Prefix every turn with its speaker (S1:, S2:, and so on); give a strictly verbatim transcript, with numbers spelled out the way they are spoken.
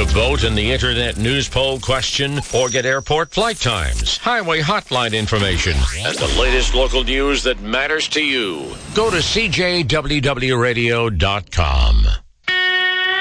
S1: vote in the Internet News Poll question or get airport flight times, highway hotline information, and the latest local news that matters to you. Go to C J W W radio dot com.